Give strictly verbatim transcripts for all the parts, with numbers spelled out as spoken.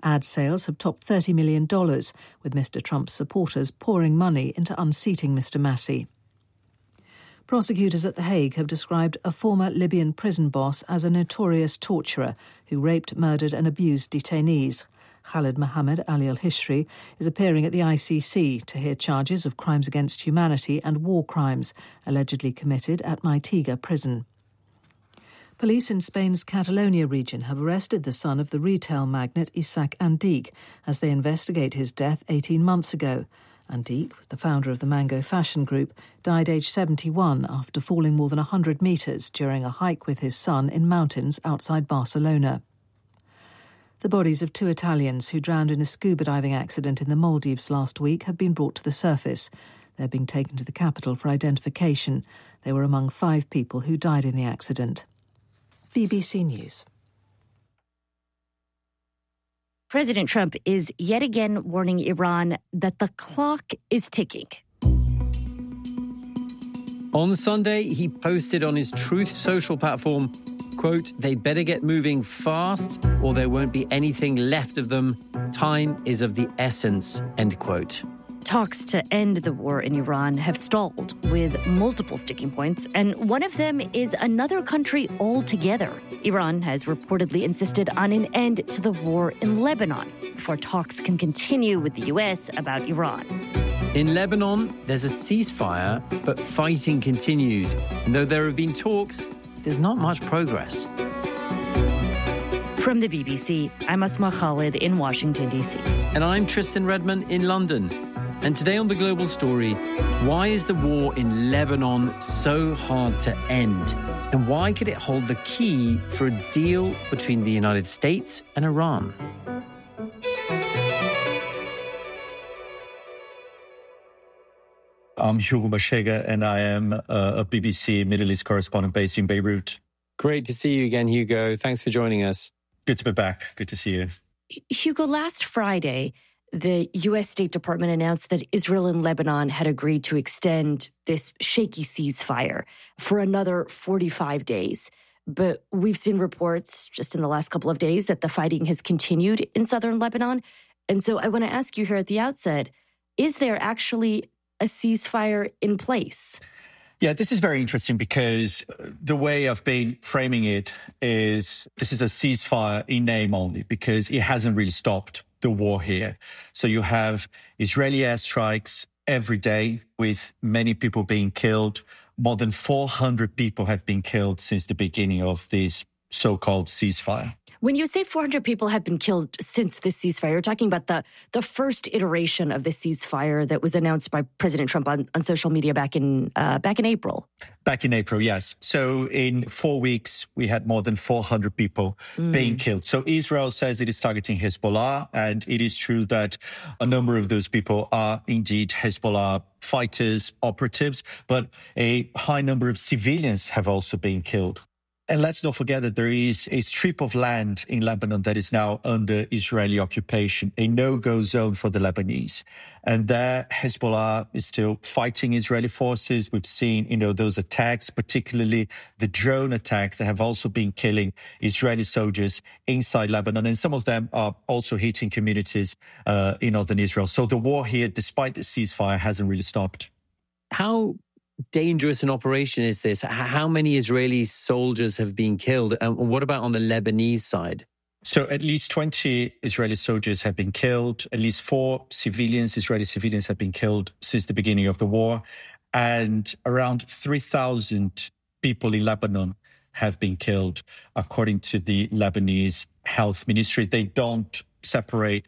Ad sales have topped thirty million dollars, with Mister Trump's supporters pouring money into unseating Mister Massi. Prosecutors at The Hague have described a former Libyan prison boss as a notorious torturer who raped, murdered and abused detainees. Khalid Mohammed Ali al-Hishri is appearing at the I C C to hear charges of crimes against humanity and war crimes allegedly committed at Maitiga prison. Police in Spain's Catalonia region have arrested the son of the retail magnate Isaac Andic as they investigate his death eighteen months ago. Andic, the founder of the Mango fashion group, died aged seventy-one after falling more than one hundred metres during a hike with his son in mountains outside Barcelona. The bodies of two Italians who drowned in a scuba diving accident in the Maldives last week have been brought to the surface. They're being taken to the capital for identification. They were among five people who died in the accident. B B C News. President Trump is yet again warning Iran that the clock is ticking. On Sunday, he posted on his Truth Social platform, quote, "They better get moving fast or there won't be anything left of them. Time is of the essence," end quote. Talks to end the war in Iran have stalled with multiple sticking points, and one of them is another country altogether. Iran has reportedly insisted on an end to the war in Lebanon before talks can continue with the U S about Iran. In Lebanon, there's a ceasefire, but fighting continues. And though there have been talks, there's not much progress. From the B B C, I'm Asma Khalid in Washington, D C. And I'm Tristan Redman in London. And today on The Global Story, why is the war in Lebanon so hard to end? And why could it hold the key for a deal between the United States and Iran? I'm Hugo Bashega, and I am a B B C Middle East correspondent based in Beirut. Great to see you again, Hugo. Thanks for joining us. Good to be back. Good to see you. Hugo, last Friday, the U S State Department announced that Israel and Lebanon had agreed to extend this shaky ceasefire for another forty-five days. But we've seen reports just in the last couple of days that the fighting has continued in southern Lebanon. And so I want to ask you here at the outset, is there actually a ceasefire in place? Yeah, this is very interesting because the way I've been framing it is this is a ceasefire in name only because it hasn't really stopped the war here. So you have Israeli airstrikes every day with many people being killed. More than four hundred people have been killed since the beginning of this so-called ceasefire. When you say four hundred people have been killed since this ceasefire, you're talking about the, the first iteration of the ceasefire that was announced by President Trump on, on social media back in uh, back in April. Back in April, yes. So in four weeks, we had more than four hundred people mm. being killed. So Israel says it is targeting Hezbollah, and it is true that a number of those people are indeed Hezbollah fighters, operatives, but a high number of civilians have also been killed. And let's not forget that there is a strip of land in Lebanon that is now under Israeli occupation, a no-go zone for the Lebanese. And there, Hezbollah is still fighting Israeli forces. We've seen, you know, those attacks, particularly the drone attacks that have also been killing Israeli soldiers inside Lebanon. And some of them are also hitting communities uh, in northern Israel. So the war here, despite the ceasefire, hasn't really stopped. How dangerous an operation is this? How many Israeli soldiers have been killed? And what about on the Lebanese side? So at least twenty Israeli soldiers have been killed. At least four civilians, Israeli civilians, have been killed since the beginning of the war. And around three thousand people in Lebanon have been killed, according to the Lebanese Health Ministry. They don't separate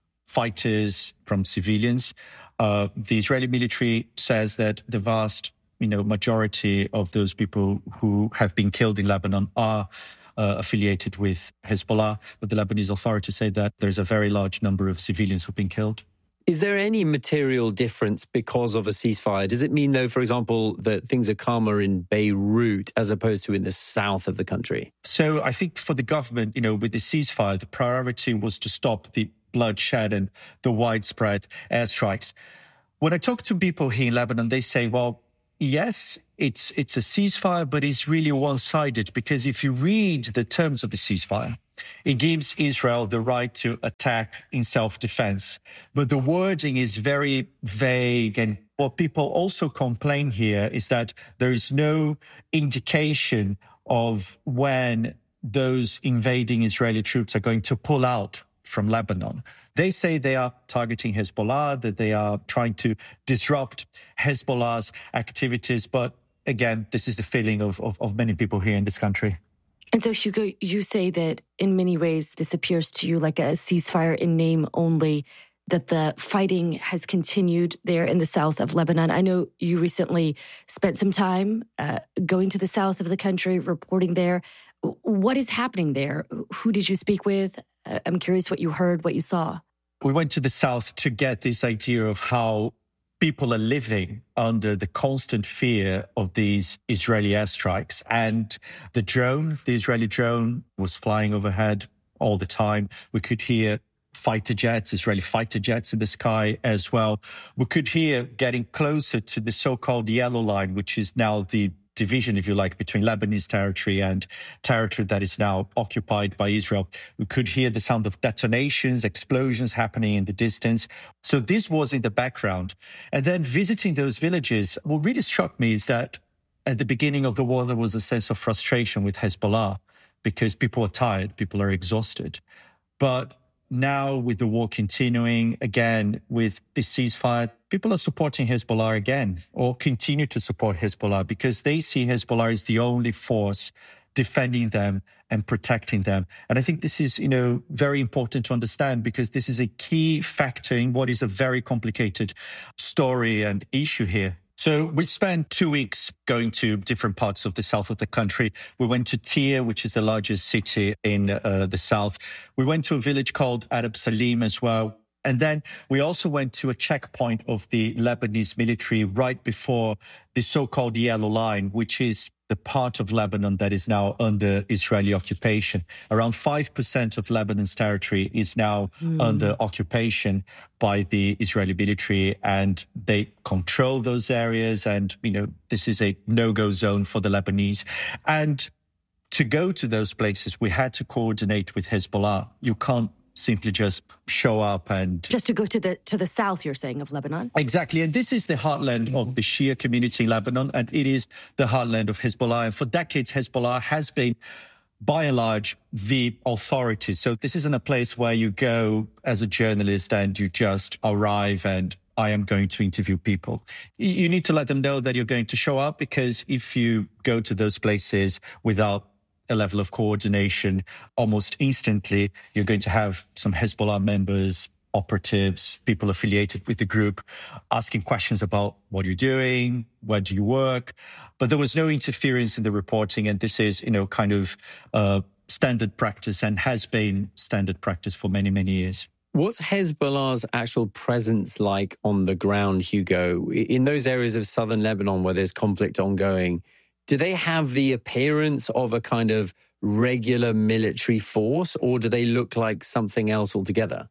fighters from civilians. Uh, the Israeli military says that the vast you know, majority of those people who have been killed in Lebanon are uh, affiliated with Hezbollah. But the Lebanese authorities say that there's a very large number of civilians who've been killed. Is there any material difference because of a ceasefire? Does it mean, though, for example, that things are calmer in Beirut as opposed to in the south of the country? So I think for the government, you know, with the ceasefire, the priority was to stop the bloodshed and the widespread airstrikes. When I talk to people here in Lebanon, they say, well, yes, it's it's a ceasefire, but it's really one-sided, because if you read the terms of the ceasefire, it gives Israel the right to attack in self-defense. But the wording is very vague. And what people also complain here is that there is no indication of when those invading Israeli troops are going to pull out from Lebanon. They say they are targeting Hezbollah, that they are trying to disrupt Hezbollah's activities. But again, this is the feeling of, of, of many people here in this country. And so, Hugo, you say that in many ways this appears to you like a ceasefire in name only, that the fighting has continued there in the south of Lebanon. I know you recently spent some time uh, going to the south of the country, reporting there. What is happening there? Who did you speak with? I'm curious what you heard, what you saw. We went to the south to get this idea of how people are living under the constant fear of these Israeli airstrikes. And the drone, the Israeli drone, was flying overhead all the time. We could hear fighter jets, Israeli fighter jets in the sky as well. We could hear getting closer to the so-called yellow line, which is now the division, if you like, between Lebanese territory and territory that is now occupied by Israel. We could hear the sound of detonations, explosions happening in the distance. So this was in the background. And then visiting those villages, what really struck me is that at the beginning of the war, there was a sense of frustration with Hezbollah because people are tired, people are exhausted. But now, with the war continuing, again, with this ceasefire, people are supporting Hezbollah again, or continue to support Hezbollah, because they see Hezbollah as the only force defending them and protecting them. And I think this is, you know, very important to understand, because this is a key factor in what is a very complicated story and issue here. So we spent two weeks going to different parts of the south of the country. We went to Tyre, which is the largest city in uh, the south. We went to a village called Arab Salim as well. And then we also went to a checkpoint of the Lebanese military right before the so-called Yellow Line, which is the part of Lebanon that is now under Israeli occupation. Around five percent of Lebanon's territory is now mm. under occupation by the Israeli military, and they control those areas. And, you know, this is a no-go zone for the Lebanese. And to go to those places, we had to coordinate with Hezbollah. You can't simply just show up and... Just to go to the to the south, you're saying, of Lebanon? Exactly. And this is the heartland of the Shia community in Lebanon, and it is the heartland of Hezbollah. And for decades, Hezbollah has been, by and large, the authority. So this isn't a place where you go as a journalist and you just arrive and I am going to interview people. You need to let them know that you're going to show up, because if you go to those places without a level of coordination, almost instantly, you're going to have some Hezbollah members, operatives, people affiliated with the group, asking questions about what you're doing, where do you work. But there was no interference in the reporting. And this is, you know, kind of uh, standard practice, and has been standard practice for many, many years. What's Hezbollah's actual presence like on the ground, Hugo? In those areas of southern Lebanon where there's conflict ongoing, do they have the appearance of a kind of regular military force, or do they look like something else altogether?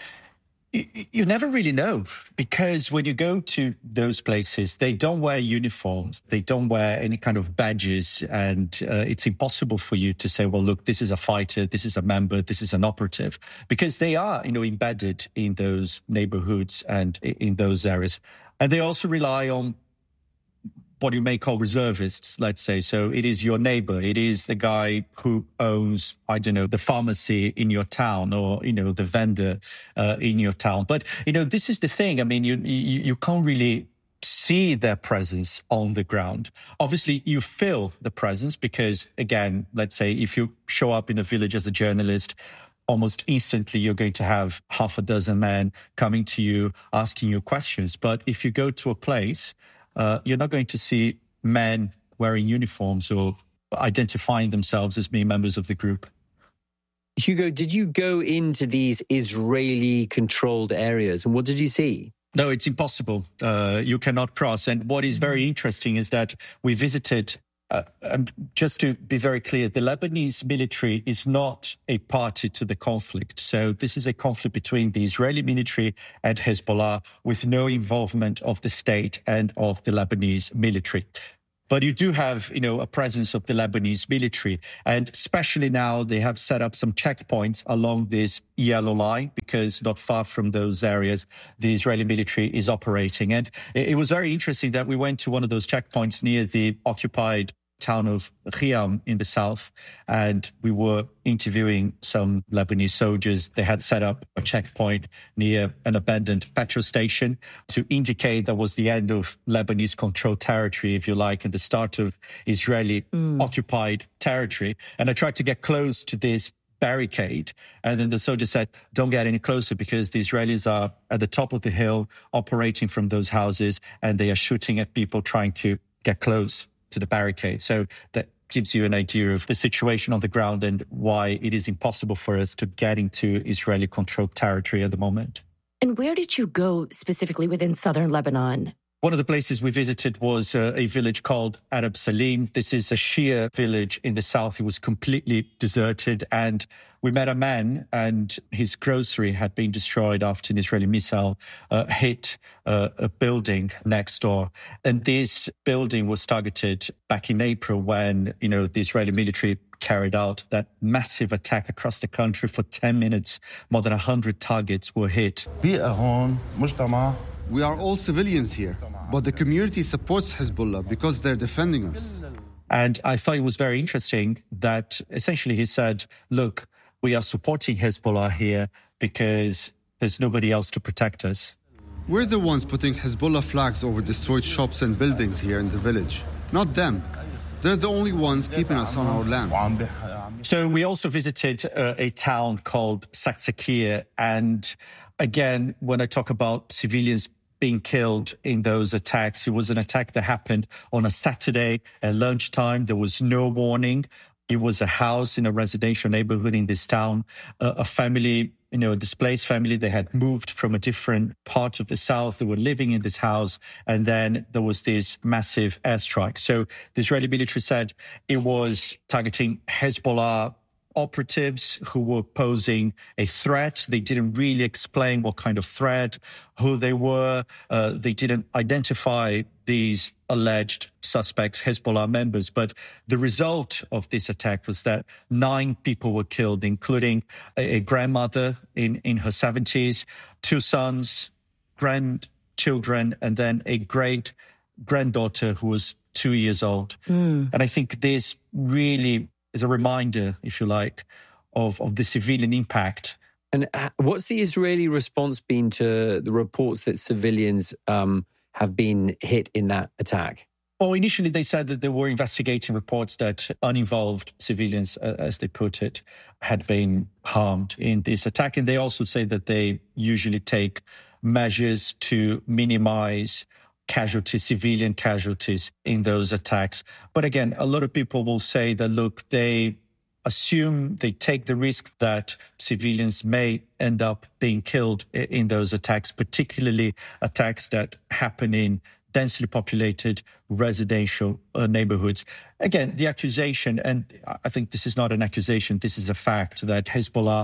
You, you never really know, because when you go to those places, they don't wear uniforms, they don't wear any kind of badges, and uh, it's impossible for you to say, well, look, this is a fighter, this is a member, this is an operative, because they are, you know, embedded in those neighborhoods and in those areas. And they also rely on what you may call reservists, let's say. So it is your neighbor. It is the guy who owns, I don't know, the pharmacy in your town, or, you know, the vendor uh, in your town. But, you know, this is the thing. I mean, you, you, you can't really see their presence on the ground. Obviously, you feel the presence because, again, let's say if you show up in a village as a journalist, almost instantly you're going to have half a dozen men coming to you, asking you questions. But if you go to a place, Uh, you're not going to see men wearing uniforms or identifying themselves as being members of the group. Hugo, did you go into these Israeli-controlled areas, and what did you see? No, it's impossible. Uh, you cannot cross. And what is very interesting is that we visited, uh, and just to be very clear, the Lebanese military is not a party to the conflict. So this is a conflict between the Israeli military and Hezbollah, with no involvement of the state and of the Lebanese military. But you do have, you know, a presence of the Lebanese military. And especially now they have set up some checkpoints along this yellow line, because not far from those areas, the Israeli military is operating. And it, it was very interesting that we went to one of those checkpoints near the occupied town of Khiam in the south, and we were interviewing some Lebanese soldiers. They had set up a checkpoint near an abandoned petrol station to indicate that was the end of Lebanese controlled territory, if you like, and the start of Israeli mm. occupied territory. And I tried to get close to this barricade, and then the soldier said, don't get any closer, because the Israelis are at the top of the hill operating from those houses, and they are shooting at people trying to get close to the barricade. So that gives you an idea of the situation on the ground and why it is impossible for us to get into Israeli-controlled territory at the moment. And where did you go specifically within southern Lebanon? One of the places we visited was uh, a village called Arab Salim. This is a Shia village in the south. It was completely deserted, and we met a man, and his grocery had been destroyed after an Israeli missile uh, hit uh, a building next door. And this building was targeted back in April when, you know, the Israeli military carried out that massive attack across the country for ten minutes. More than one hundred targets were hit. We are all civilians here, but the community supports Hezbollah because they're defending us. And I thought it was very interesting that essentially he said, look, we are supporting Hezbollah here because there's nobody else to protect us. We're the ones putting Hezbollah flags over destroyed shops and buildings here in the village, not them. They're the only ones keeping us on our land. So we also visited uh, a town called Saksakia. And again, when I talk about civilians being killed in those attacks, it was an attack that happened on a Saturday at lunchtime. There was no warning. It was a house in a residential neighborhood in this town. Uh, a family, you know, a displaced family, they had moved from a different part of the south. They were living in this house. And then there was this massive airstrike. So the Israeli military said it was targeting Hezbollah operatives who were posing a threat. They didn't really explain what kind of threat, who they were. Uh, they didn't identify these alleged suspects, Hezbollah members. But the result of this attack was that nine people were killed, including a, a grandmother in, in her seventies, two sons, grandchildren, and then a great granddaughter who was two years old. Mm. And I think this really is a reminder, if you like, of, of the civilian impact. And what's the Israeli response been to the reports that civilians um, have been hit in that attack? Well, initially they said that they were investigating reports that uninvolved civilians, uh, as they put it, had been harmed in this attack. And they also say that they usually take measures to minimize casualties, civilian casualties in those attacks. But again, a lot of people will say that, look, they assume, they take the risk that civilians may end up being killed in those attacks, particularly attacks that happen in densely populated residential uh, neighborhoods. Again, the accusation, and I think this is not an accusation, this is a fact, that Hezbollah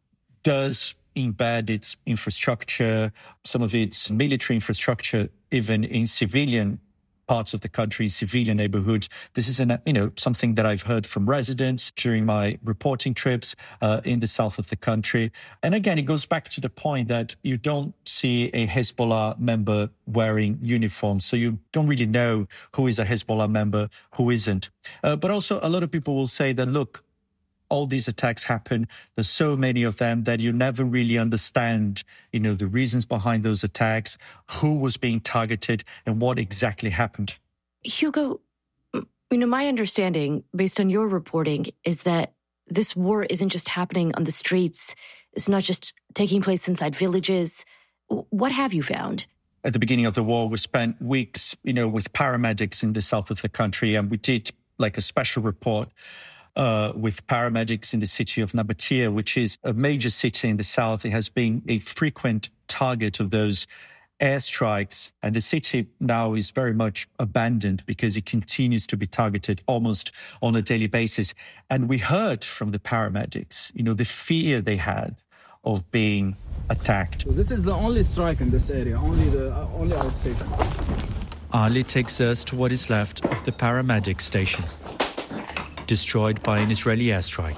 does embed its infrastructure, some of its military infrastructure, even in civilian parts of the country, civilian neighborhoods. This is an, you know, something that I've heard from residents during my reporting trips uh, in the south of the country. And again, it goes back to the point that you don't see a Hezbollah member wearing uniforms, so you don't really know who is a Hezbollah member, who isn't. Uh, but also, a lot of people will say that, look, all these attacks happen. There's so many of them that you never really understand, you know, the reasons behind those attacks, who was being targeted, and what exactly happened. Hugo, you know, my understanding, based on your reporting, is that this war isn't just happening on the streets. It's not just taking place inside villages. What have you found? At the beginning of the war, we spent weeks, you know, with paramedics in the south of the country, and we did like a special report Uh, with paramedics in the city of Nabatea, which is a major city in the south. It has been a frequent target of those airstrikes. And the city now is very much abandoned because it continues to be targeted almost on a daily basis. And we heard from the paramedics, you know, the fear they had of being attacked. So this is the only strike in this area, only the uh, only our station. Ali takes us to what is left of the paramedic station, destroyed by an Israeli airstrike.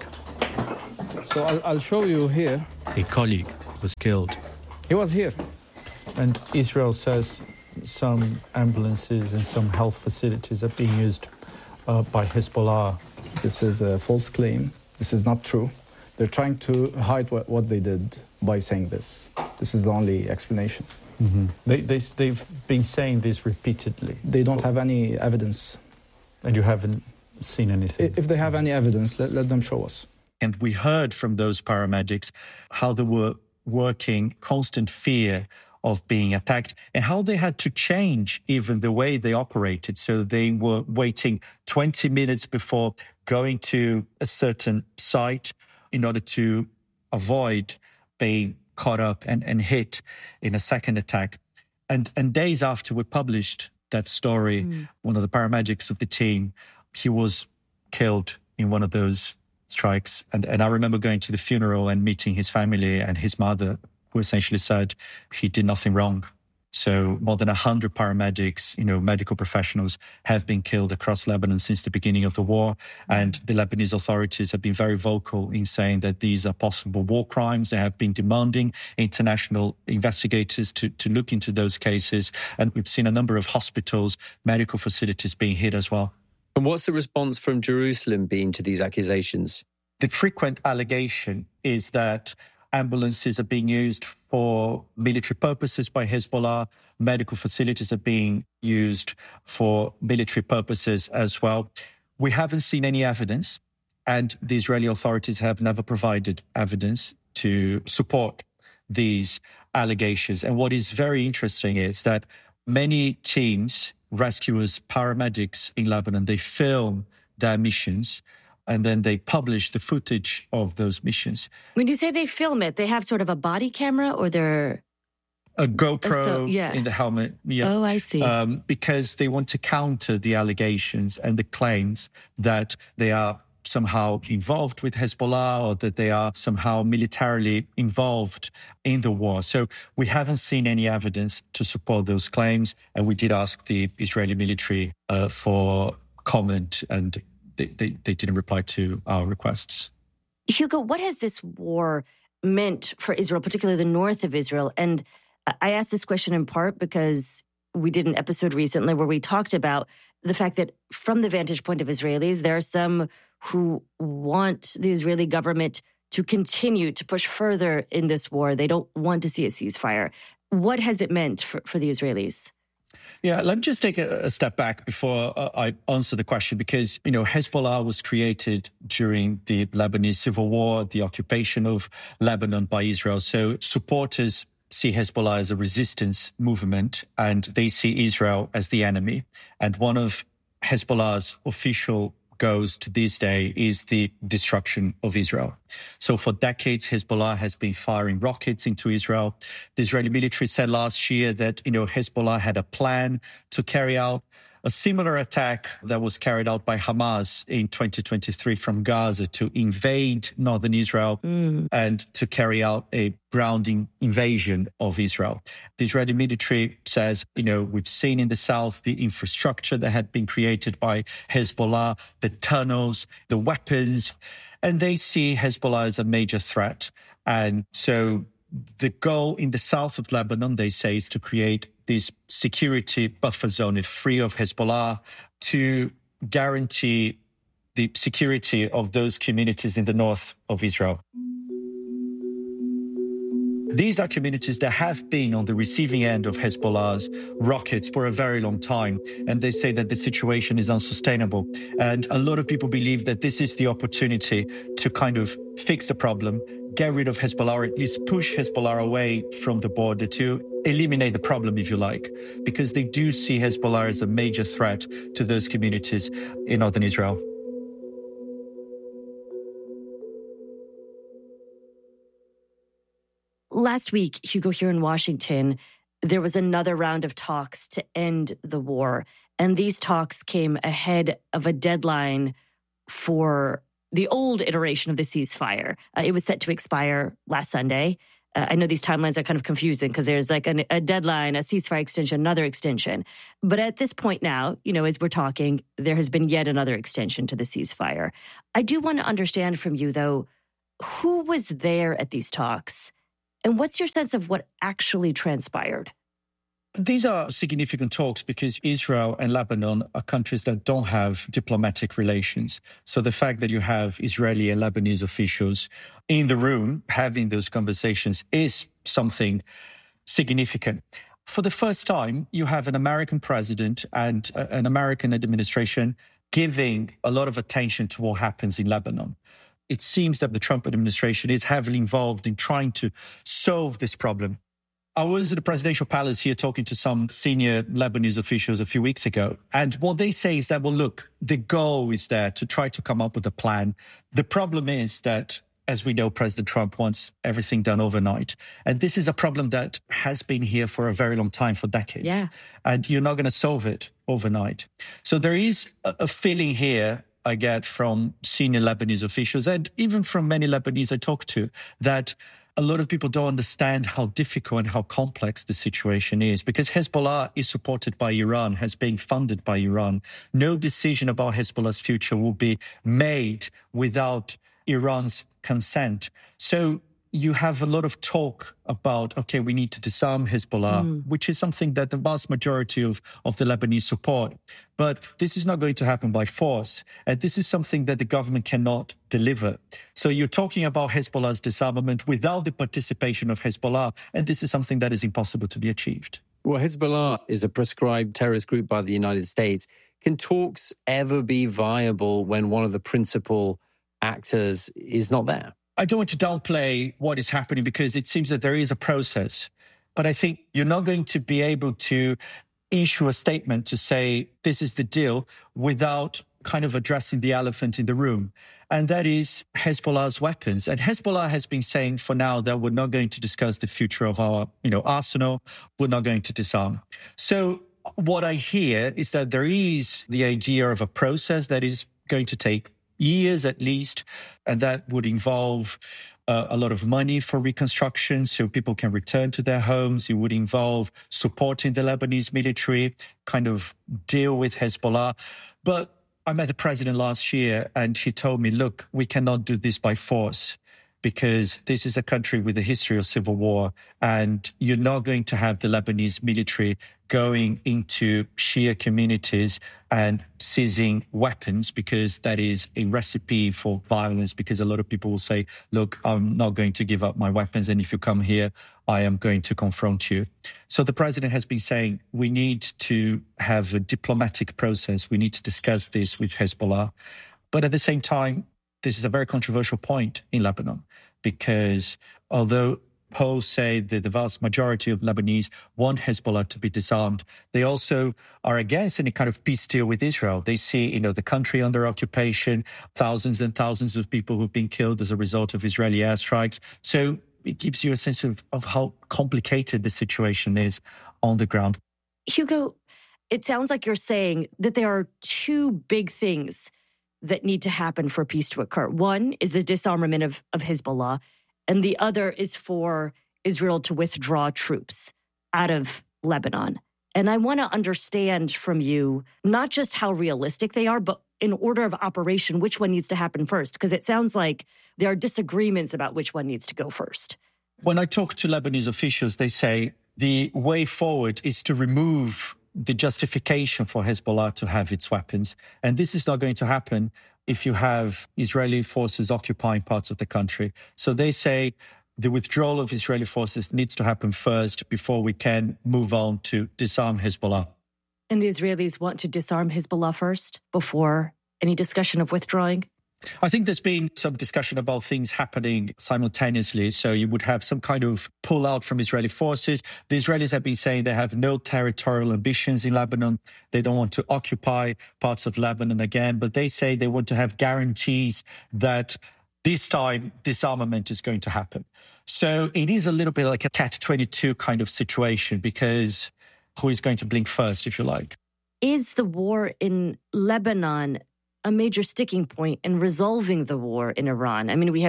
So I'll, I'll show you here. A colleague was killed. He was here. And Israel says some ambulances and some health facilities are being used uh, by Hezbollah. This is a false claim. This is not true. They're trying to hide what, what they did by saying this. This is the only explanation. Mm-hmm. They, they, they've been saying this repeatedly. They don't have any evidence. And you haven't seen anything? If they have any evidence, let, let them show us. And we heard from those paramedics how they were working constant fear of being attacked and how they had to change even the way they operated. So they were waiting twenty minutes before going to a certain site in order to avoid being caught up and, and hit in a second attack. And, and days after we published that story, mm. one of the paramedics of the team, he was killed in one of those strikes. And, and I remember going to the funeral and meeting his family and his mother, who essentially said he did nothing wrong. So more than one hundred paramedics, you know, medical professionals have been killed across Lebanon since the beginning of the war. And the Lebanese authorities have been very vocal in saying that these are possible war crimes. They have been demanding international investigators to, to look into those cases. And we've seen a number of hospitals, medical facilities being hit as well. And what's the response from Jerusalem been to these accusations? The frequent allegation is that ambulances are being used for military purposes by Hezbollah. Medical facilities are being used for military purposes as well. We haven't seen any evidence, and the Israeli authorities have never provided evidence to support these allegations. And what is very interesting is that many teams, rescuers, paramedics in Lebanon, they film their missions and then they publish the footage of those missions. When you say they film it, they have sort of a body camera or they're... A GoPro so, yeah. in the helmet. Yeah. Oh, I see. Um, because they want to counter the allegations and the claims that they are somehow involved with Hezbollah or that they are somehow militarily involved in the war. So we haven't seen any evidence to support those claims. And we did ask the Israeli military uh, for comment, and They, they, they didn't reply to our requests. Hugo, what has this war meant for Israel, particularly the north of Israel? And I asked this question in part because we did an episode recently where we talked about the fact that from the vantage point of Israelis, there are some who want the Israeli government to continue to push further in this war. They don't want to see a ceasefire. What has it meant for, for the Israelis? Yeah, let me just take a, a step back before uh, I answer the question, because, you know, Hezbollah was created during the Lebanese civil war, the occupation of Lebanon by Israel. So supporters see Hezbollah as a resistance movement and they see Israel as the enemy. And one of Hezbollah's official goals to this day is the destruction of Israel. So for decades, Hezbollah has been firing rockets into Israel. The Israeli military said last year that, you know, Hezbollah had a plan to carry out a similar attack that was carried out by Hamas in twenty twenty-three from Gaza to invade northern Israel mm. and to carry out a grounding invasion of Israel. The Israeli military says, you know, we've seen in the south the infrastructure that had been created by Hezbollah, the tunnels, the weapons, and they see Hezbollah as a major threat. And so the goal in the south of Lebanon, they say, is to create this security buffer zone free of Hezbollah to guarantee the security of those communities in the north of Israel. These are communities that have been on the receiving end of Hezbollah's rockets for a very long time. And they say that the situation is unsustainable. And a lot of people believe that this is the opportunity to kind of fix the problem, get rid of Hezbollah, or at least push Hezbollah away from the border to eliminate the problem, if you like, because they do see Hezbollah as a major threat to those communities in northern Israel. Last week, Hugo, here in Washington, there was another round of talks to end the war. And these talks came ahead of a deadline for the old iteration of the ceasefire. Uh, it was set to expire last Sunday. Uh, I know these timelines are kind of confusing because there's like an, a deadline, a ceasefire extension, another extension. But at this point now, you know, as we're talking, there has been yet another extension to the ceasefire. I do want to understand from you, though, who was there at these talks? And what's your sense of what actually transpired? These are significant talks because Israel and Lebanon are countries that don't have diplomatic relations. So the fact that you have Israeli and Lebanese officials in the room having those conversations is something significant. For the first time, you have an American president and an American administration giving a lot of attention to what happens in Lebanon. It seems that the Trump administration is heavily involved in trying to solve this problem. I was at the presidential palace here talking to some senior Lebanese officials a few weeks ago. And what they say is that, well, look, the goal is there to try to come up with a plan. The problem is that, as we know, President Trump wants everything done overnight. And this is a problem that has been here for a very long time, for decades. Yeah. And you're not going to solve it overnight. So there is a, a feeling here I get from senior Lebanese officials and even from many Lebanese I talk to that a lot of people don't understand how difficult and how complex the situation is because Hezbollah is supported by Iran, has been funded by Iran. No decision about Hezbollah's future will be made without Iran's consent. So you have a lot of talk about, okay, we need to disarm Hezbollah, mm. which is something that the vast majority of, of the Lebanese support. But this is not going to happen by force. And this is something that the government cannot deliver. So you're talking about Hezbollah's disarmament without the participation of Hezbollah. And this is something that is impossible to be achieved. Well, Hezbollah is a proscribed terrorist group by the United States. Can talks ever be viable when one of the principal actors is not there? I don't want to downplay what is happening because it seems that there is a process. But I think you're not going to be able to issue a statement to say this is the deal without kind of addressing the elephant in the room. And that is Hezbollah's weapons. And Hezbollah has been saying for now that we're not going to discuss the future of our, you know, arsenal. We're not going to disarm. So what I hear is that there is the idea of a process that is going to take years at least, and that would involve uh, a lot of money for reconstruction so people can return to their homes. It would involve supporting the Lebanese military, kind of deal with Hezbollah. But I met the president last year and he told me, look, we cannot do this by force because this is a country with a history of civil war and you're not going to have the Lebanese military going into Shia communities and seizing weapons because that is a recipe for violence because a lot of people will say, look, I'm not going to give up my weapons and if you come here, I am going to confront you. So the president has been saying we need to have a diplomatic process. We need to discuss this with Hezbollah. But at the same time, this is a very controversial point in Lebanon because although polls say that the vast majority of Lebanese want Hezbollah to be disarmed, they also are against any kind of peace deal with Israel. They see, you know, the country under occupation, thousands and thousands of people who've been killed as a result of Israeli airstrikes. So it gives you a sense of, of how complicated the situation is on the ground. Hugo, it sounds like you're saying that there are two big things that need to happen for peace to occur. One is the disarmament of, of Hezbollah, and the other is for Israel to withdraw troops out of Lebanon. And I want to understand from you not just how realistic they are, but in order of operation, which one needs to happen first? Because it sounds like there are disagreements about which one needs to go first. When I talk to Lebanese officials, they say the way forward is to remove the justification for Hezbollah to have its weapons. And this is not going to happen if you have Israeli forces occupying parts of the country. So they say the withdrawal of Israeli forces needs to happen first before we can move on to disarm Hezbollah. And the Israelis want to disarm Hezbollah first before any discussion of withdrawing? I think there's been some discussion about things happening simultaneously. So you would have some kind of pull out from Israeli forces. The Israelis have been saying they have no territorial ambitions in Lebanon. They don't want to occupy parts of Lebanon again, but they say they want to have guarantees that this time disarmament is going to happen. So it is a little bit like a catch twenty-two kind of situation because who is going to blink first, if you like? Is the war in Lebanon a major sticking point in resolving the war in Iran? I mean, we have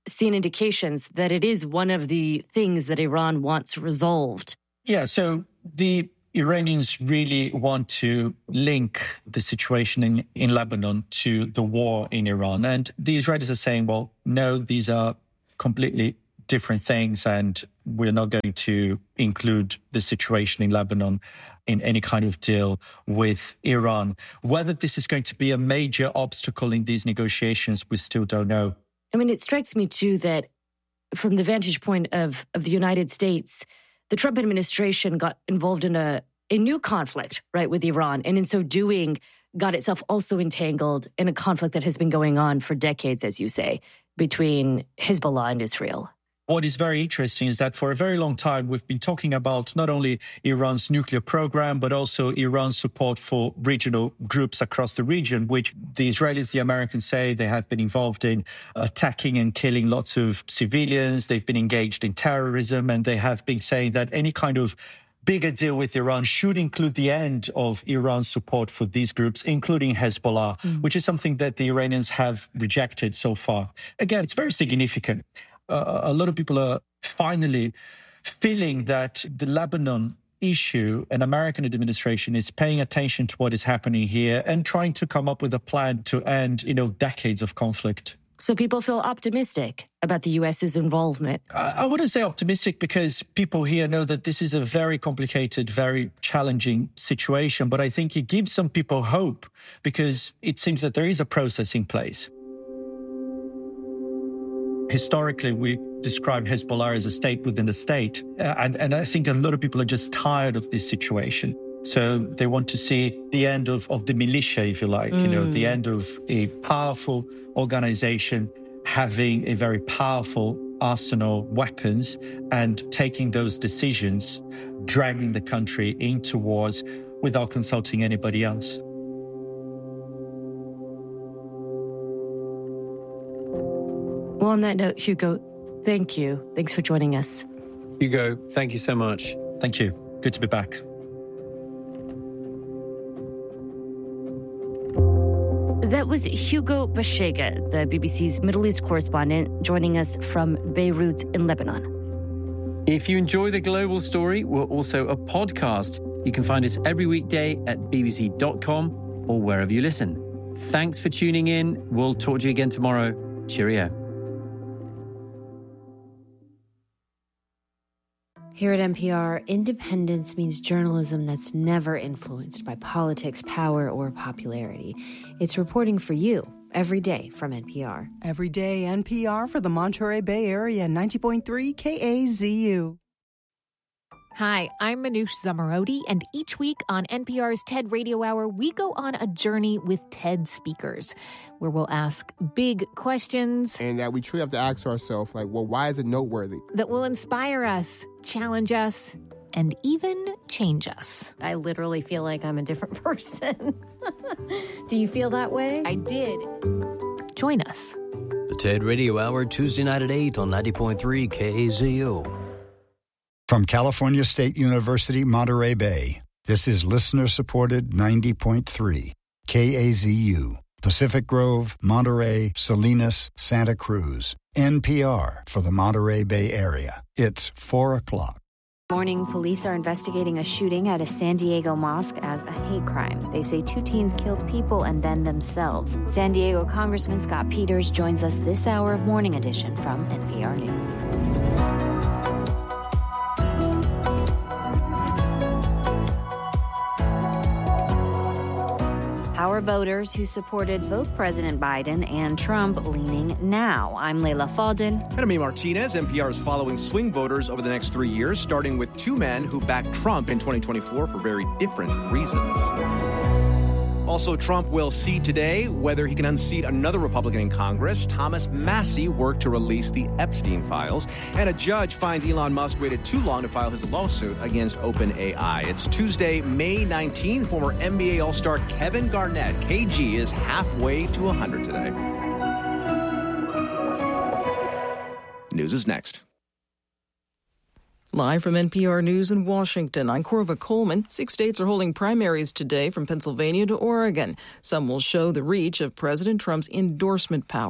seen indications that it is one of the things that Iran wants resolved. Yeah, so the Iranians really want to link the situation in, in Lebanon to the war in Iran. And the Israelis are saying, well, no, these are completely different things, and we're not going to include the situation in Lebanon in any kind of deal with Iran. Whether this is going to be a major obstacle in these negotiations, we still don't know. I mean, it strikes me, too, that from the vantage point of, of the United States, the Trump administration got involved in a, a new conflict, right, with Iran, and in so doing, got itself also entangled in a conflict that has been going on for decades, as you say, between Hezbollah and Israel. What is very interesting is that for a very long time, we've been talking about not only Iran's nuclear program, but also Iran's support for regional groups across the region, which the Israelis, the Americans say they have been involved in attacking and killing lots of civilians. They've been engaged in terrorism, and they have been saying that any kind of bigger deal with Iran should include the end of Iran's support for these groups, including Hezbollah, mm. which is something that the Iranians have rejected so far. Again, it's very significant. Uh, a lot of people are finally feeling that the Lebanon issue and American administration is paying attention to what is happening here and trying to come up with a plan to end, you know, decades of conflict. So people feel optimistic about the U S's involvement? I, I wouldn't say optimistic, because people here know that this is a very complicated, very challenging situation. But I think it gives some people hope, because it seems that there is a process in place. Historically, we describe Hezbollah as a state within a state. Uh, and, and I think a lot of people are just tired of this situation. So they want to see the end of, of the militia, if you like, mm. you know, the end of a powerful organization having a very powerful arsenal, weapons, and taking those decisions, dragging the country into wars without consulting anybody else. Well, on that note, Hugo, thank you. Thanks for joining us. Hugo, thank you so much. Thank you. Good to be back. That was Hugo Bashega, the B B C's Middle East correspondent, joining us from Beirut in Lebanon. If you enjoy The Global Story, we're also a podcast. You can find us every weekday at b b c dot com or wherever you listen. Thanks for tuning in. We'll talk to you again tomorrow. Cheerio. Here at N P R, independence means journalism that's never influenced by politics, power, or popularity. It's reporting for you every day from N P R. Every day N P R for the Monterey Bay Area, ninety point three K A Z U. Hi, I'm Manoush Zomorodi, and each week on N P R's TED Radio Hour, we go on a journey with TED speakers, where we'll ask big questions. And that we truly have to ask ourselves, like, well, why is it noteworthy? That will inspire us, challenge us, and even change us. I literally feel like I'm a different person. Do you feel that way? I did. Join us. The TED Radio Hour, Tuesday night at eight on ninety point three K A Z U. From California State University, Monterey Bay, this is listener-supported ninety point three K A Z U, Pacific Grove, Monterey, Salinas, Santa Cruz. N P R for the Monterey Bay Area. It's four o'clock. Morning, police are investigating a shooting at a San Diego mosque as a hate crime. They say two teens killed people and then themselves. San Diego Congressman Scott Peters joins us this hour of Morning Edition from N P R News. Our voters who supported both President Biden and Trump leaning now. I'm Leila Fadel. And I'm Martinez. N P R is following swing voters over the next three years, starting with two men who backed Trump in twenty twenty-four for very different reasons. Also, Trump will see today whether he can unseat another Republican in Congress. Thomas Massie worked to release the Epstein files, and a judge finds Elon Musk waited too long to file his lawsuit against OpenAI. It's Tuesday, May nineteenth. Former N B A All-Star Kevin Garnett, K G, is halfway to one hundred today. News is next. Live from N P R News in Washington, I'm Corva Coleman. Six states are holding primaries today from Pennsylvania to Oregon. Some will show the reach of President Trump's endorsement power.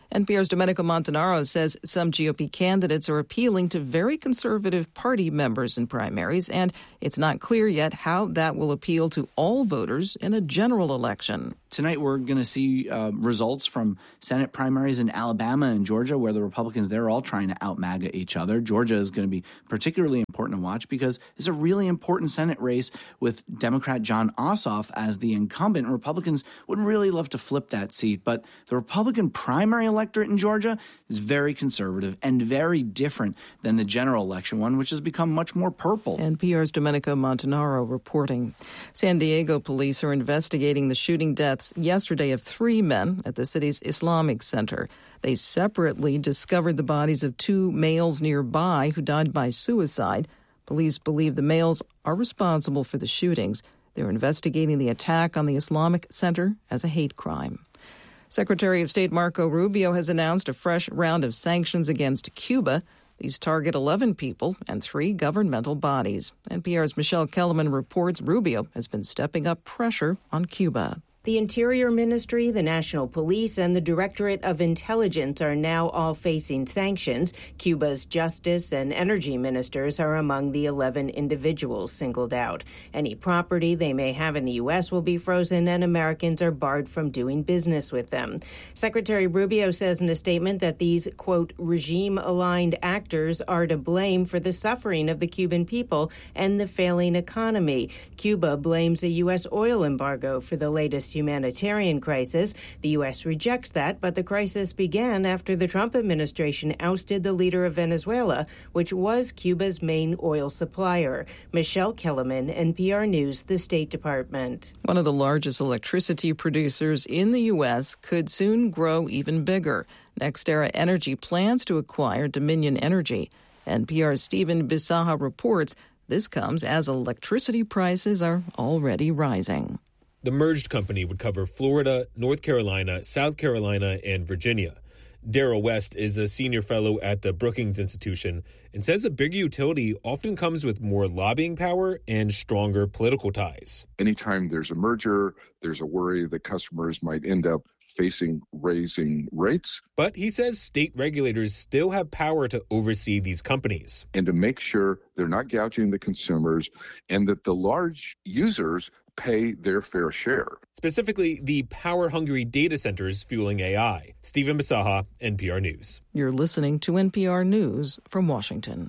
N P R's Domenico Montanaro says some G O P candidates are appealing to very conservative party members in primaries, and it's not clear yet how that will appeal to all voters in a general election. Tonight, we're going to see uh, results from Senate primaries in Alabama and Georgia, where the Republicans, they're all trying to out-MAGA each other. Georgia is going to be particularly important to watch because it's a really important Senate race with Democrat Jon Ossoff as the incumbent. Republicans would really love to flip that seat, but the Republican primary electorate in Georgia is very conservative and very different than the general election one, which has become much more purple. N P R's Domenico Montanaro reporting. San Diego police are investigating the shooting deaths yesterday of three men at the city's Islamic Center. They separately discovered the bodies of two males nearby who died by suicide. Police believe the males are responsible for the shootings. They're investigating the attack on the Islamic Center as a hate crime. Secretary of State Marco Rubio has announced a fresh round of sanctions against Cuba. These target eleven people and three governmental bodies. N P R's Michelle Kellerman reports Rubio has been stepping up pressure on Cuba. The Interior Ministry, the National Police, and the Directorate of Intelligence are now all facing sanctions. Cuba's Justice and Energy Ministers are among the eleven individuals singled out. Any property they may have in the U S will be frozen, and Americans are barred from doing business with them. Secretary Rubio says in a statement that these, quote, regime-aligned actors are to blame for the suffering of the Cuban people and the failing economy. Cuba blames a U S oil embargo for the latest humanitarian crisis. The U S rejects that, but the crisis began after the Trump administration ousted the leader of Venezuela, which was Cuba's main oil supplier. Michelle Kellerman, N P R News, the State Department. One of the largest electricity producers in the U S could soon grow even bigger. NextEra Energy plans to acquire Dominion Energy. N P R's Stephen Bisaha reports this comes as electricity prices are already rising. The merged company would cover Florida, North Carolina, South Carolina, and Virginia. Daryl West is a senior fellow at the Brookings Institution and says a big utility often comes with more lobbying power and stronger political ties. Anytime there's a merger, there's a worry that customers might end up facing raising rates. But he says state regulators still have power to oversee these companies. And to make sure they're not gouging the consumers and that the large users pay their fair share. Specifically, the power-hungry data centers fueling A I. Stephen Bisaha, N P R News. You're listening to N P R News from Washington.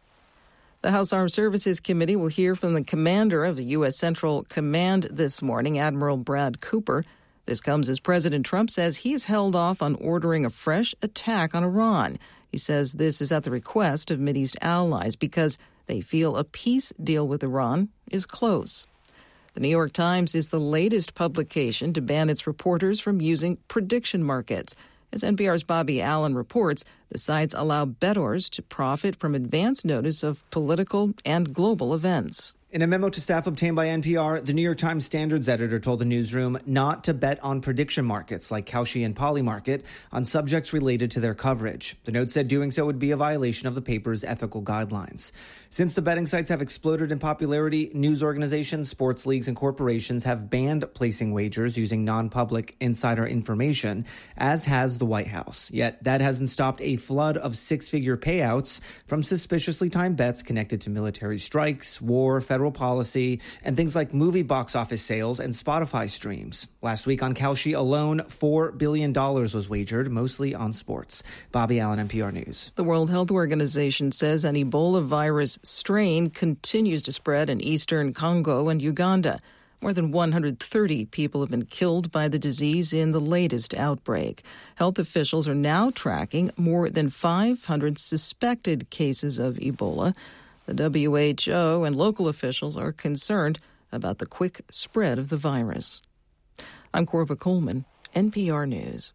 The House Armed Services Committee will hear from the commander of the U S. Central Command this morning, Admiral Brad Cooper. This comes as President Trump says he's held off on ordering a fresh attack on Iran. He says this is at the request of Mideast allies because they feel a peace deal with Iran is close. The New York Times is the latest publication to ban its reporters from using prediction markets. As N P R's Bobby Allen reports, the sites allow bettors to profit from advance notice of political and global events. In a memo to staff obtained by N P R, the New York Times standards editor told the newsroom not to bet on prediction markets like Kalshi and Polymarket on subjects related to their coverage. The note said doing so would be a violation of the paper's ethical guidelines. Since the betting sites have exploded in popularity, news organizations, sports leagues, and corporations have banned placing wagers using non-public insider information, as has the White House. Yet that hasn't stopped a flood of six-figure payouts from suspiciously timed bets connected to military strikes, war, federal policy, and things like movie box office sales and Spotify streams. Last week on Kalshi alone, four billion dollars was wagered, mostly on sports. Bobby Allen, N P R News. The World Health Organization says an Ebola virus strain continues to spread in eastern Congo and Uganda. More than one hundred thirty people have been killed by the disease in the latest outbreak. Health officials are now tracking more than five hundred suspected cases of Ebola. The W H O and local officials are concerned about the quick spread of the virus. I'm Corva Coleman, N P R News.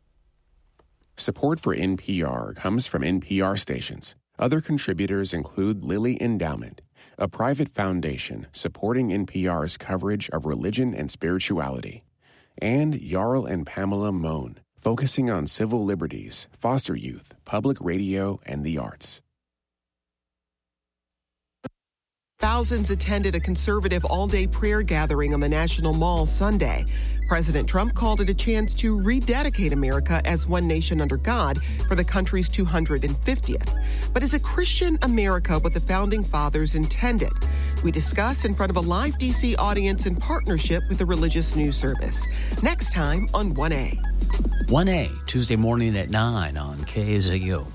Support for N P R comes from N P R stations. Other contributors include Lilly Endowment, a private foundation supporting N P R's coverage of religion and spirituality, and Jarl and Pamela Mohn, focusing on civil liberties, foster youth, public radio, and the arts. thousands attended a conservative all-day prayer gathering on the National Mall Sunday. President Trump called it a chance to rededicate America as one nation under God for the country's two hundred fiftieth. But is a Christian America what the Founding Fathers intended? We discuss in front of a live D C audience in partnership with the Religious News Service. Next time on one A. one A, Tuesday morning at nine on K Z U.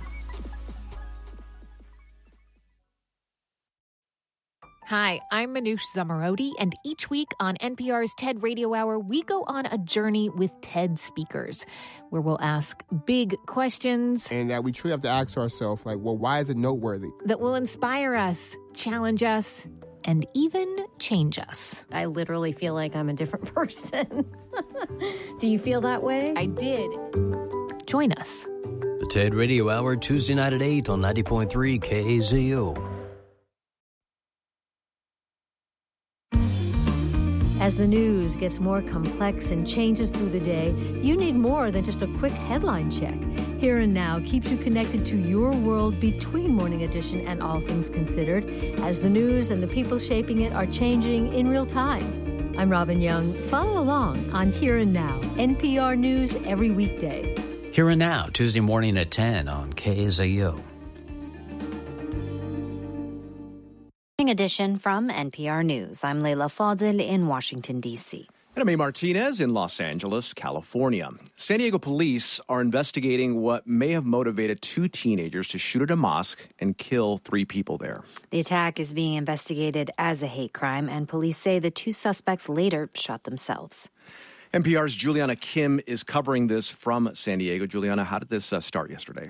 Hi, I'm Manoush Zomorodi, and each week on N P R's TED Radio Hour, we go on a journey with TED speakers, where we'll ask big questions. And that we truly have to ask ourselves, like, well, why is it noteworthy? That will inspire us, challenge us, and even change us. I literally feel like I'm a different person. Do you feel that way? I did. Join us. The TED Radio Hour, Tuesday night at eight on ninety point three K Z U. As the news gets more complex and changes through the day, you need more than just a quick headline check. Here and Now keeps you connected to your world between Morning Edition and All Things Considered, as the news and the people shaping it are changing in real time. I'm Robin Young. Follow along on Here and Now, N P R News every weekday. Here and Now, Tuesday morning at ten on K Z U. Edition from N P R News. I'm Leila Fadel in Washington, D C. And I'm A. Martinez in Los Angeles, California. San Diego police are investigating what may have motivated two teenagers to shoot at a mosque and kill three people there. The attack is being investigated as a hate crime, and police say the two suspects later shot themselves. N P R's Juliana Kim is covering this from San Diego. Juliana, how did this uh, start yesterday?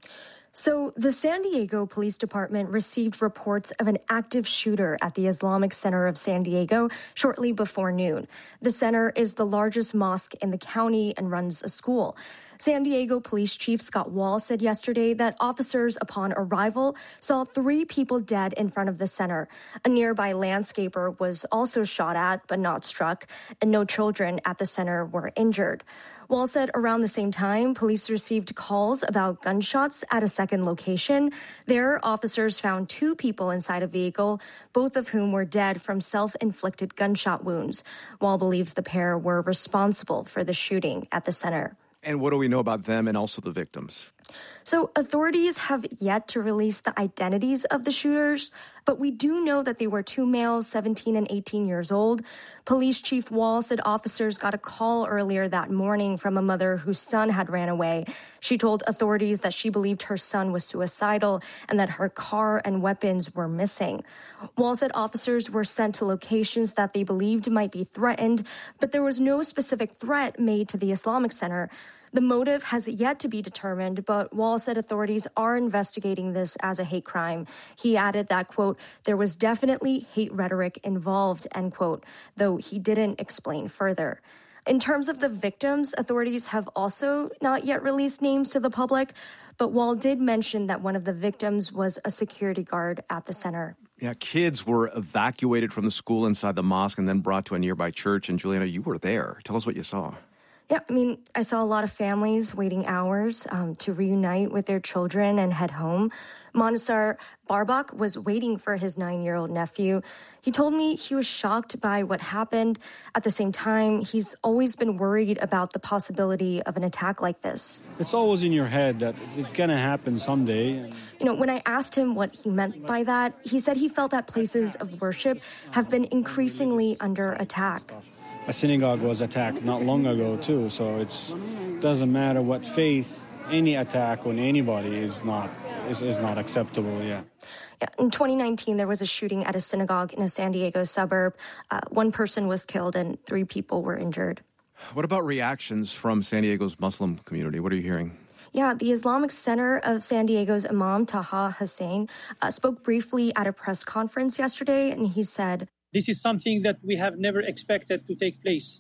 So the San Diego Police Department received reports of an active shooter at the Islamic Center of San Diego shortly before noon. The center is the largest mosque in the county and runs a school. San Diego Police Chief Scott Wall said yesterday that officers, upon arrival, saw three people dead in front of the center. A nearby landscaper was also shot at, but not struck, and no children at the center were injured. Wall said around the same time, police received calls about gunshots at a second location. There, officers found two people inside a vehicle, both of whom were dead from self-inflicted gunshot wounds. Wall believes the pair were responsible for the shooting at the center. And what do we know about them and also the victims? So authorities have yet to release the identities of the shooters, but we do know that they were two males, seventeen and eighteen years old. Police Chief Wall said officers got a call earlier that morning from a mother whose son had ran away. She told authorities that she believed her son was suicidal and that her car and weapons were missing. Wall said officers were sent to locations that they believed might be threatened, but there was no specific threat made to the Islamic Center. The motive has yet to be determined, but Wall said authorities are investigating this as a hate crime. He added that, quote, there was definitely hate rhetoric involved, end quote, though he didn't explain further. In terms of the victims, authorities have also not yet released names to the public, but Wall did mention that one of the victims was a security guard at the center. Yeah, kids were evacuated from the school inside the mosque and then brought to a nearby church. And Juliana, you were there. Tell us what you saw. Yeah, I mean, I saw a lot of families waiting hours um, to reunite with their children and head home. Monisar Barbak was waiting for his nine-year-old nephew. He told me he was shocked by what happened. At the same time, he's always been worried about the possibility of an attack like this. It's always in your head that it's going to happen someday. You know, when I asked him what he meant by that, he said he felt that places of worship have been increasingly under attack. A synagogue was attacked not long ago, too, so it doesn't matter what faith, any attack on anybody is not is, is not acceptable, yeah. Yeah. In twenty nineteen, there was a shooting at a synagogue in a San Diego suburb. Uh, one person was killed and three people were injured. What about reactions from San Diego's Muslim community? What are you hearing? Yeah, the Islamic Center of San Diego's Imam Taha Hussein uh, spoke briefly at a press conference yesterday, and he said, this is something that we have never expected to take place.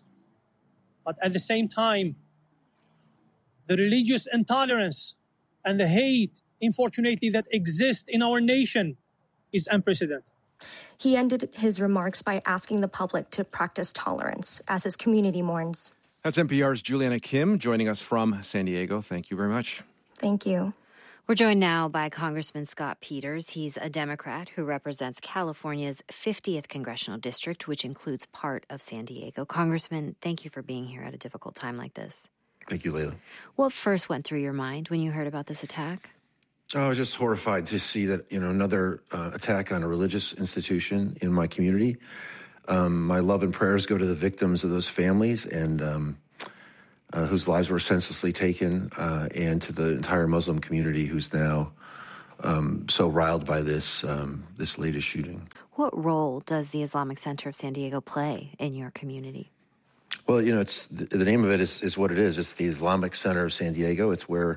But at the same time, the religious intolerance and the hate, unfortunately, that exists in our nation is unprecedented. He ended his remarks by asking the public to practice tolerance as his community mourns. That's N P R's Juliana Kim joining us from San Diego. Thank you very much. Thank you. We're joined now by Congressman Scott Peters. He's a Democrat who represents California's fiftieth congressional district, which includes part of San Diego. Congressman, thank you for being here at a difficult time like this. Thank you, Layla. What first went through your mind when you heard about this attack? Oh, I was just horrified to see that, you know, another uh, attack on a religious institution in my community. Um, my love and prayers go to the victims of those families and um, uh, whose lives were senselessly taken, uh, and to the entire Muslim community who's now um, so riled by this um, this latest shooting. What role does the Islamic Center of San Diego play in your community? Well, you know, it's the, the name of it is, is what it is. It's the Islamic Center of San Diego. It's where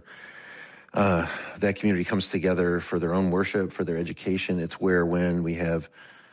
uh, that community comes together for their own worship, for their education. It's where when we have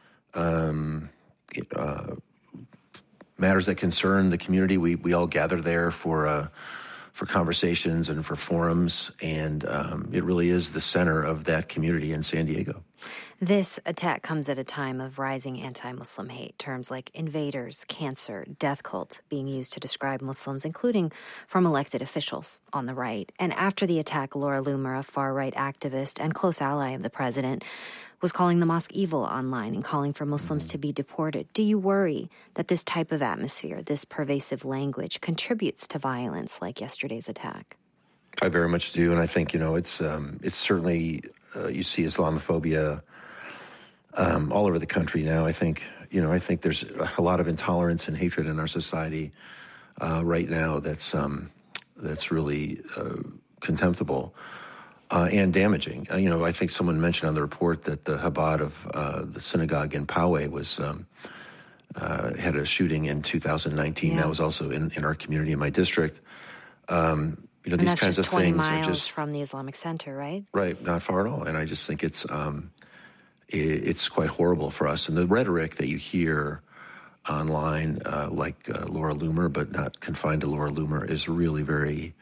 um, uh, matters that concern the community, we we all gather there for uh, for conversations and for forums, and um, it really is the center of that community in San Diego. This attack comes at a time of rising anti-Muslim hate. Terms like invaders, cancer, death cult being used to describe Muslims, including from elected officials on the right. And after the attack, Laura Loomer, a far-right activist and close ally of the president, was calling the mosque evil online and calling for Muslims to be deported. Do you worry that this type of atmosphere, this pervasive language, contributes to violence like yesterday's attack? I very much do, and I think, you know, it's um, it's certainly, uh, you see Islamophobia um, all over the country now. I think, you know, I think there's a lot of intolerance and hatred in our society uh, right now that's um, that's really uh, contemptible. Uh, and damaging. Uh, you know, I think someone mentioned on the report that the Chabad of uh, the synagogue in Poway was um, uh, had a shooting in two thousand nineteen. Yeah. That was also in, in our community, in my district. Um, you know, and these that's kinds just of twenty things miles are just from the Islamic Center, right? Right, not far at all. And I just think it's um, it, it's quite horrible for us. And the rhetoric that you hear online, uh, like uh, Laura Loomer, but not confined to Laura Loomer, is really very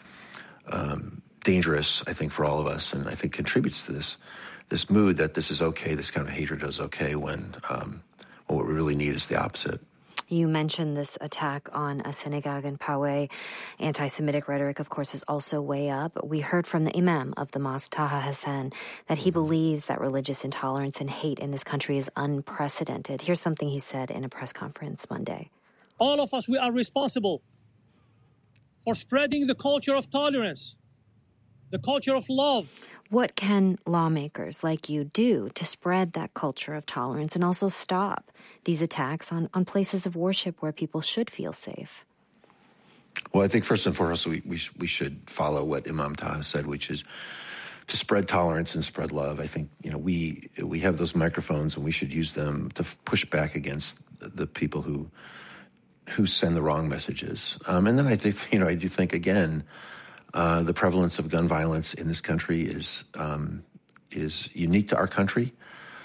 Um, dangerous, I think, for all of us, and I think contributes to this this mood that this is okay, this kind of hatred is okay, when um, well, what we really need is the opposite. You mentioned this attack on a synagogue in Poway. Anti-Semitic rhetoric, of course, is also way up. We heard from the imam of the mosque, Taha Hassan, that he believes that religious intolerance and hate in this country is unprecedented. Here's something he said in a press conference Monday. All of us, we are responsible for spreading the culture of tolerance, the culture of love. What can lawmakers like you do to spread that culture of tolerance and also stop these attacks on, on places of worship where people should feel safe? Well, I think first and foremost, we we, sh- we should follow what Imam Taha said, which is to spread tolerance and spread love. I think, you know, we we have those microphones and we should use them to f- push back against the people who who send the wrong messages. Um, and then I think, you know, I do think, again, Uh, the prevalence of gun violence in this country is um, is unique to our country.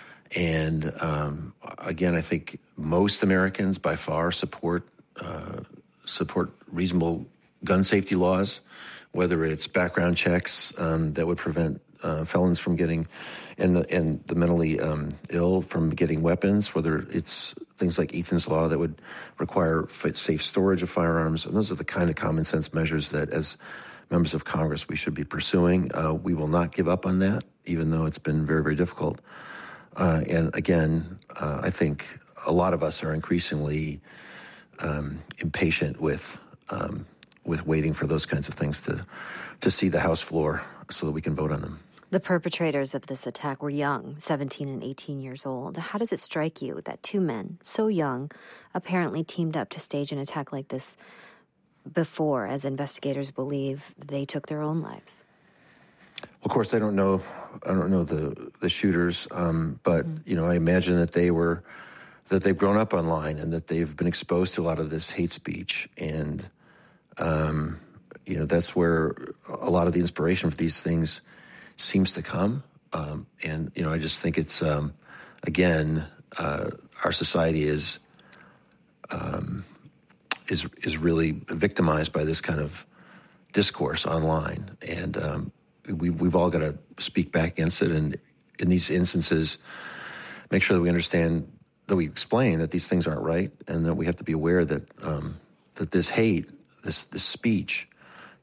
And um, again, I think most Americans by far support uh, support reasonable gun safety laws, whether it's background checks um, that would prevent uh, felons from getting, and the, and the mentally um, ill from getting weapons, whether it's things like Ethan's Law that would require safe storage of firearms. And those are the kind of common sense measures that, as members of Congress, we should be pursuing. Uh, we will not give up on that, even though it's been very, very difficult. Uh, and again, uh, I think a lot of us are increasingly um, impatient with um, with waiting for those kinds of things to to see the House floor so that we can vote on them. The perpetrators of this attack were young, seventeen and eighteen years old. How does it strike you that two men, so young, apparently teamed up to stage an attack like this before, as investigators believe, they took their own lives? Of course, I don't know. I don't know the the shooters, um, but mm-hmm. you know, I imagine that they were that they've grown up online and that they've been exposed to a lot of this hate speech, and um, you know, that's where a lot of the inspiration for these things seems to come. Um, and you know, I just think it's um, again, uh, our society is. Um, is is really victimized by this kind of discourse online. And um, we, we've all got to speak back against it. And in these instances, make sure that we understand, that we explain that these things aren't right, and that we have to be aware that um, that this hate, this this speech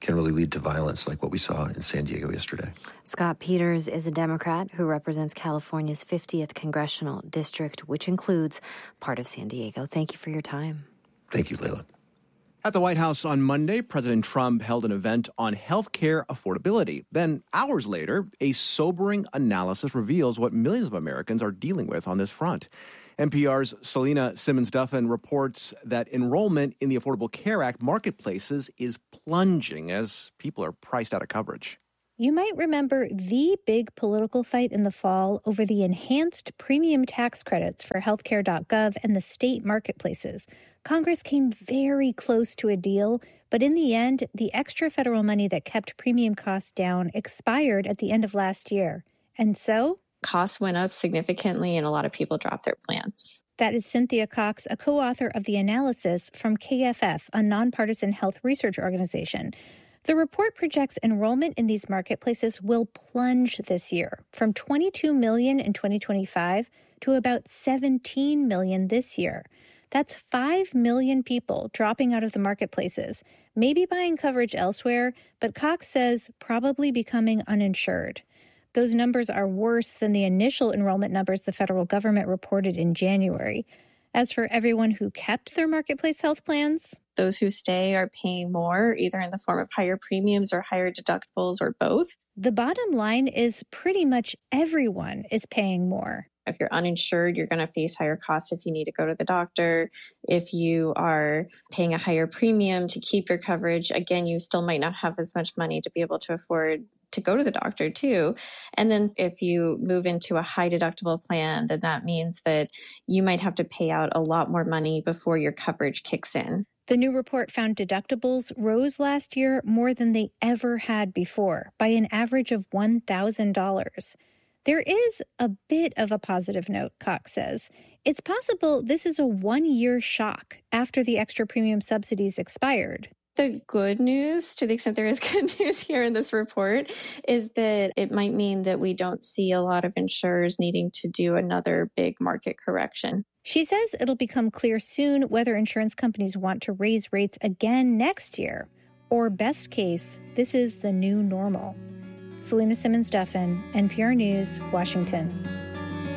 can really lead to violence like what we saw in San Diego yesterday. Scott Peters is a Democrat who represents California's fiftieth congressional district, which includes part of San Diego. Thank you for your time. Thank you, Layla. At the White House on Monday, President Trump held an event on health care affordability. Then, hours later, a sobering analysis reveals what millions of Americans are dealing with on this front. N P R's Selena Simmons-Duffin reports that enrollment in the Affordable Care Act marketplaces is plunging as people are priced out of coverage. You might remember the big political fight in the fall over the enhanced premium tax credits for healthcare dot gov and the state marketplaces. Congress came very close to a deal, but in the end, the extra federal money that kept premium costs down expired at the end of last year. And so costs went up significantly and a lot of people dropped their plans. That is Cynthia Cox, a co-author of the analysis from K F F, a nonpartisan health research organization. The report projects enrollment in these marketplaces will plunge this year from twenty-two million in twenty twenty-five to about seventeen million this year. That's five million people dropping out of the marketplaces, maybe buying coverage elsewhere, but Cox says probably becoming uninsured. Those numbers are worse than the initial enrollment numbers the federal government reported in January. As for everyone who kept their marketplace health plans, those who stay are paying more, either in the form of higher premiums or higher deductibles or both. The bottom line is pretty much everyone is paying more. If you're uninsured, you're going to face higher costs if you need to go to the doctor. If you are paying a higher premium to keep your coverage, again, you still might not have as much money to be able to afford to go to the doctor too. And then if you move into a high deductible plan, then that means that you might have to pay out a lot more money before your coverage kicks in. The new report found deductibles rose last year more than they ever had before, by an average of one thousand dollars. There is a bit of a positive note, Cox says. It's possible this is a one-year shock after the extra premium subsidies expired. The good news, to the extent there is good news here in this report, is that it might mean that we don't see a lot of insurers needing to do another big market correction. She says it'll become clear soon whether insurance companies want to raise rates again next year, or best case, this is the new normal. Selena Simmons-Duffin, N P R News, Washington.